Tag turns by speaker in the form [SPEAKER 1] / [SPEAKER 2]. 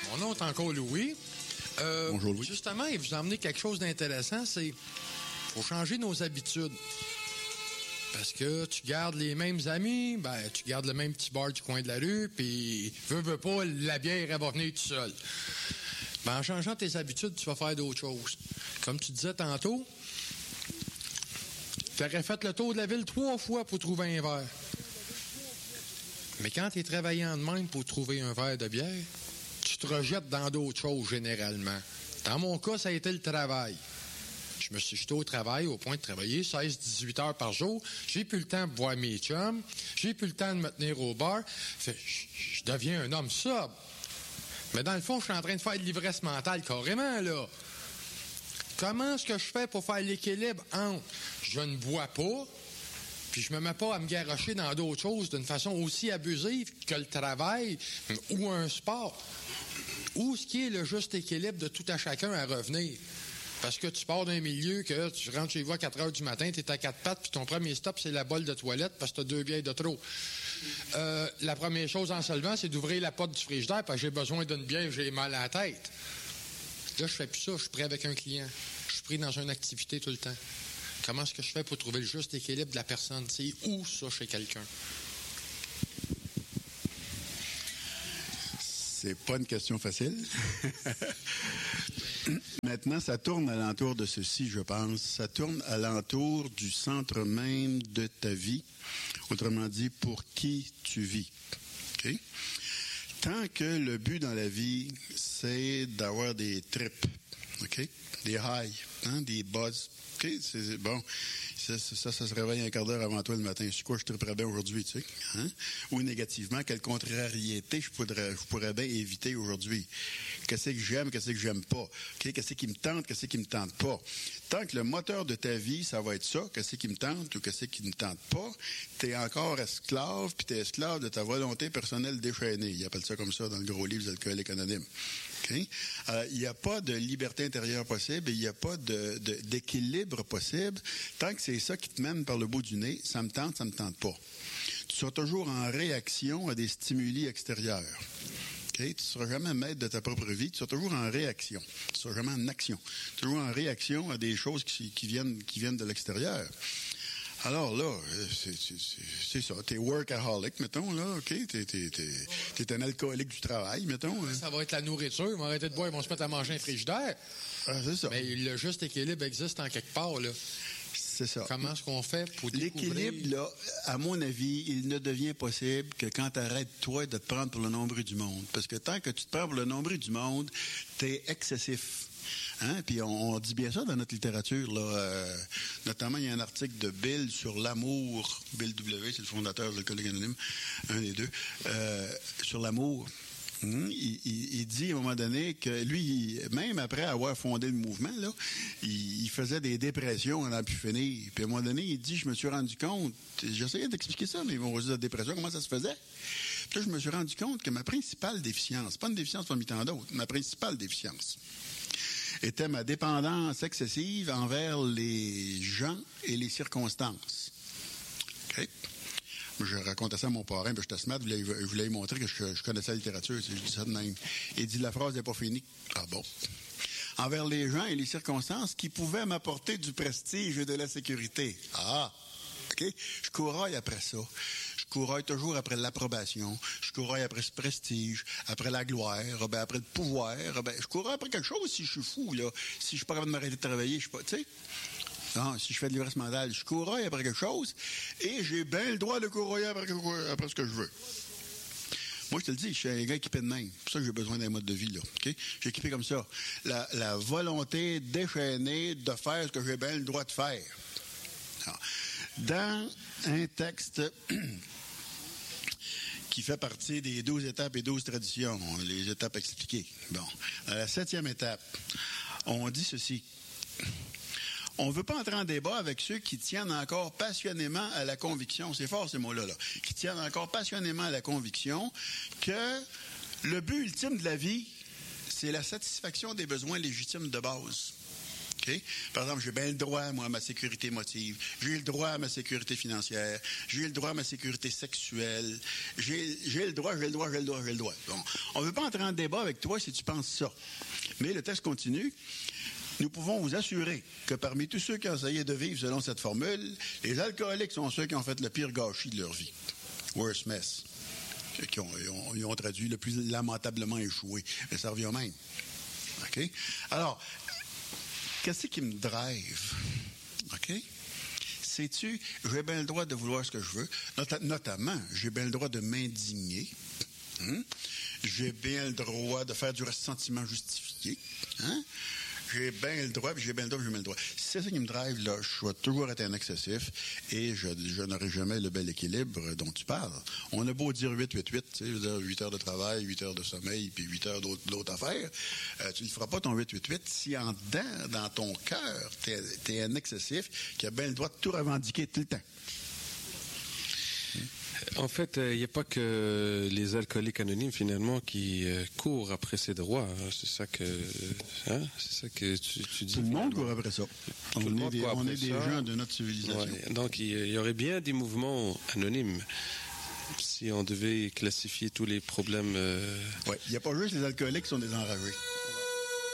[SPEAKER 1] Mon nom est encore Louis.
[SPEAKER 2] Bonjour Louis.
[SPEAKER 1] Justement, il vous a emmené quelque chose d'intéressant, c'est faut changer nos habitudes. Parce que tu gardes les mêmes amis, tu gardes le même petit bar du coin de la rue, puis veux pas, la bière, elle va venir tout seul. En changeant tes habitudes, tu vas faire d'autres choses. Comme tu disais tantôt, tu aurais fait le tour de la ville 3 fois pour trouver un verre. Mais quand tu es travaillant de même pour trouver un verre de bière, tu te rejettes dans d'autres choses généralement. Dans mon cas, ça a été le travail. J'étais au travail au point de travailler 16-18 heures par jour. J'ai plus le temps de voir mes chums. J'ai plus le temps de me tenir au bar. Je deviens un homme sobre. Mais dans le fond, je suis en train de faire de l'ivresse mentale carrément, là. Comment est-ce que je fais pour faire l'équilibre entre je ne bois pas, puis je me mets pas à me garrocher dans d'autres choses d'une façon aussi abusive que le travail ou un sport? Ou ce qui est le juste équilibre de tout à chacun à revenir? Parce que tu pars d'un milieu que tu rentres chez vous à 4 heures du matin, tu es à 4 pattes, puis ton premier stop, c'est la bolle de toilette parce que tu as 2 bières de trop. La première chose en se levant, c'est d'ouvrir la porte du frigidaire parce que j'ai besoin d'une bière, j'ai mal à la tête. Là, je fais plus ça, je suis prêt avec un client. Je suis pris dans une activité tout le temps. Comment est-ce que je fais pour trouver le juste équilibre de la personne? C'est où ça chez quelqu'un?
[SPEAKER 2] C'est pas une question facile. Maintenant, ça tourne alentour de ceci, je pense. Ça tourne alentour du centre même de ta vie. Autrement dit, pour qui tu vis. OK? Tant que le but dans la vie, c'est d'avoir des trips, OK? Des highs, des buzz. OK? C'est bon. Ça se réveille un quart d'heure avant toi le matin. C'est quoi je triperais bien aujourd'hui, tu sais? Hein? Ou négativement, quelle contrariété je pourrais bien éviter aujourd'hui? Qu'est-ce que j'aime, qu'est-ce que j'aime pas? OK? Qu'est-ce qui me tente, qu'est-ce qui me tente pas? Tant que le moteur de ta vie, ça va être ça, qu'est-ce qui me tente ou qu'est-ce qui ne tente pas, t'es encore esclave, puis t'es esclave de ta volonté personnelle déchaînée. Ils appellent ça comme ça dans le gros livre des alcooliques anonymes. Okay? Il n'y a pas de liberté intérieure possible, il n'y a pas d'équilibre possible. Tant que c'est ça qui te mène par le bout du nez, ça me tente pas. Tu seras toujours en réaction à des stimuli extérieurs. Okay? Tu ne seras jamais maître de ta propre vie, tu seras toujours en réaction. Tu ne seras jamais en action. Toujours en réaction à des choses qui viennent de l'extérieur. Alors là, c'est ça. T'es workaholic, mettons, là, OK? T'es un alcoolique du travail, mettons.
[SPEAKER 1] Ça va être la nourriture. Ils vont arrêter de boire, ils vont se mettre à manger un frigidaire.
[SPEAKER 2] Ah, c'est ça.
[SPEAKER 1] Mais le juste équilibre existe en quelque part, là.
[SPEAKER 2] C'est ça.
[SPEAKER 1] Comment est-ce qu'on fait pour découvrir?
[SPEAKER 2] L'équilibre, là, à mon avis, il ne devient possible que quand t'arrêtes, toi, de te prendre pour le nombril du monde. Parce que tant que tu te prends pour le nombril du monde, t'es excessif. Hein? Puis on dit bien ça dans notre littérature. Là, notamment, il y a un article de Bill sur l'amour. Bill W., c'est le fondateur de l'Alcoolique Anonyme, un des deux. Sur l'amour. Il dit à un moment donné que lui, même après avoir fondé le mouvement, là, il faisait des dépressions, on a pu finir. Puis à un moment donné, il dit, je me suis rendu compte, j'essayais d'expliquer ça, mais ils vont dire la dépression, comment ça se faisait. Puis là, je me suis rendu compte que ma principale déficience, pas une déficience parmi tant d'autres, ma principale déficience était ma dépendance excessive envers les gens et les circonstances. OK? Je racontais ça à mon parrain, puis j'étais smart, je voulais lui montrer que je connaissais la littérature, je dis ça de même. Il dit, la phrase n'est pas finie. Ah bon? Envers les gens et les circonstances qui pouvaient m'apporter du prestige et de la sécurité. Ah! OK? Je couraille après ça. Je couraille toujours après l'approbation. Je couraille après ce prestige, après la gloire, après le pouvoir. Je couraille après quelque chose si je suis fou, là. Si je suis pas capable de m'arrêter de travailler, je suis pas, tu sais. Non, si je fais de l'ivresse mentale, je couraille après quelque chose et j'ai bien le droit de courailler après ce que je veux. Moi, je te le dis, je suis un gars équipé de même. C'est pour ça que j'ai besoin d'un mode de vie, là. OK? J'ai équipé comme ça. La volonté déchaînée de faire ce que j'ai bien le droit de faire. Alors, dans un texte qui fait partie des 12 étapes et 12 traditions, les étapes expliquées. Bon. À la 7e étape, on dit ceci. On ne veut pas entrer en débat avec ceux qui tiennent encore passionnément à la conviction, c'est fort ces mots-là, qui tiennent encore passionnément à la conviction que le but ultime de la vie, c'est la satisfaction des besoins légitimes de base. OK? Par exemple, j'ai bien le droit, moi, à ma sécurité émotive. J'ai le droit à ma sécurité financière. J'ai le droit à ma sécurité sexuelle. J'ai le droit. Bon, on ne veut pas entrer en débat avec toi si tu penses ça. Mais le texte continue. Nous pouvons vous assurer que parmi tous ceux qui ont essayé de vivre selon cette formule, les alcooliques sont ceux qui ont fait le pire gâchis de leur vie. Worst mess. Ils ont traduit le plus lamentablement échoué. Mais ça revient au même. OK? Alors, qu'est-ce qui me drive? OK? Sais-tu, j'ai bien le droit de vouloir ce que je veux. Notamment, j'ai bien le droit de m'indigner. J'ai bien le droit de faire du ressentiment justifié. J'ai bien le droit, puis j'ai bien le droit. Si c'est ça qui me drive, là, je vais toujours être un excessif et je n'aurai jamais le bel équilibre dont tu parles. On a beau dire 8, tu sais, 8 heures de travail, 8 heures de sommeil, puis 8 heures d'autres affaires. Tu ne feras pas ton 8 si en dedans, dans ton cœur, tu es un excessif qui a bien le droit de tout revendiquer tout le temps.
[SPEAKER 3] En fait, il n'y a pas que les alcooliques anonymes, finalement, qui courent après ces droits. C'est ça que tu dis.
[SPEAKER 2] Tout le monde court après ça. On est des gens de notre civilisation.
[SPEAKER 3] Ouais. Donc, il y aurait bien des mouvements anonymes si on devait classifier tous les problèmes.
[SPEAKER 2] Oui, il n'y a pas juste les alcooliques qui sont des enragés.